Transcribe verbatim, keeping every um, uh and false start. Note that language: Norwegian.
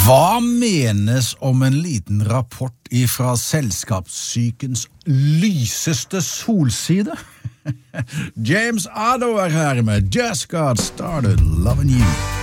Hva menes om en liten rapport ifra selskapssykens lyseste solside? James Addo er her med Just Got Started Loving You.